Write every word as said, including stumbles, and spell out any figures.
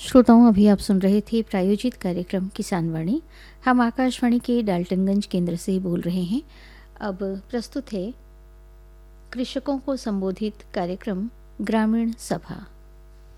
श्रोताओं, अभी आप सुन रहे थे प्रायोजित कार्यक्रम किसान वाणी। हम आकाशवाणी के डाल्टनगंज केंद्र से बोल रहे हैं। अब प्रस्तुत है कृषकों को संबोधित कार्यक्रम ग्रामीण सभा।